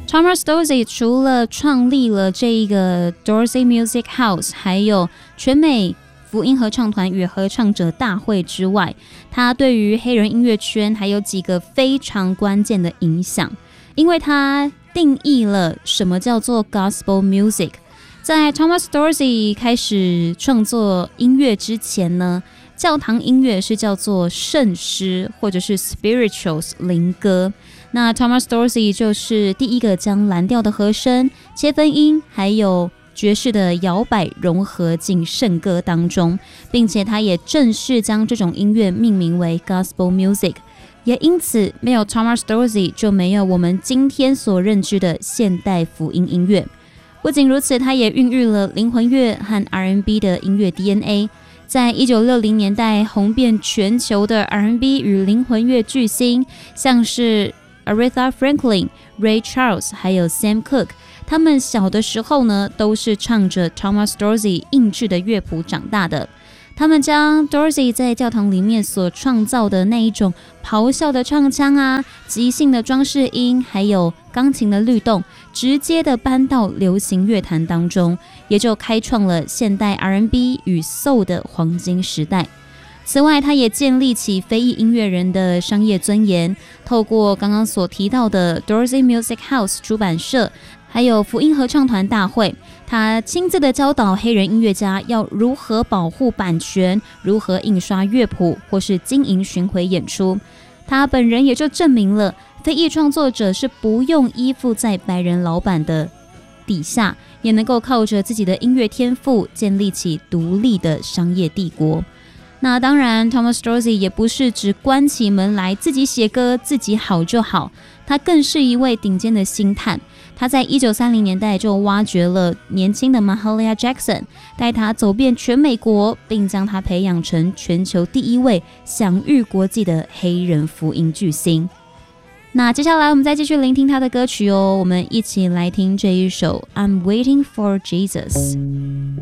Thomas Dorsey 除了创立了这一个 Dorsey Music House 还有全美福音合唱团与合唱者大会之外，他对于黑人音乐圈还有几个非常关键的影响，因为他定义了什么叫做 Gospel Music。 在 Thomas Dorsey 开始创作音乐之前呢，教堂音乐是叫做圣诗或者是 spirituals 灵歌。那 Thomas Dorsey 就是第一个将蓝调的和声、切分音还有爵士的摇摆融合进圣歌当中，并且他也正式将这种音乐命名为 Gospel Music。 也因此没有 Thomas Dorsey 就没有我们今天所认知的现代福音音乐。不仅如此，他也孕育了灵魂乐和 R&B 的音乐 DNA。 在1960年代红遍全球的 R&B 与灵魂乐巨星，像是 Aretha Franklin、Ray Charles 还有 Sam Cooke， 他们小的时候呢，都是唱着 Thomas Dorsey 印制的乐谱长大的。他们将 Dorsey 在教堂里面所创造的那一种咆哮的唱腔啊、即兴的装饰音，还有钢琴的律动，直接的搬到流行乐坛当中，也就开创了现代 R&B 与 Soul 的黄金时代。此外，他也建立起非裔音乐人的商业尊严，透过刚刚所提到的 Dorsey Music House 出版社，还有福音合唱团大会，他亲自的教导黑人音乐家要如何保护版权，如何印刷乐谱，或是经营巡回演出。他本人也就证明了，非裔创作者是不用依附在白人老板的底下，也能够靠着自己的音乐天赋建立起独立的商业帝国。那当然 Thomas Dorsey 也不是只关起门来自己写歌自己好就好，他更是一位顶尖的星探。他在1930年代就挖掘了年轻的 Mahalia Jackson， 带他走遍全美国，并将他培养成全球第一位享誉国际的黑人福音巨星。那接下来我们再继续聆听他的歌曲哦，我们一起来听这一首 I'm Waiting for Jesus。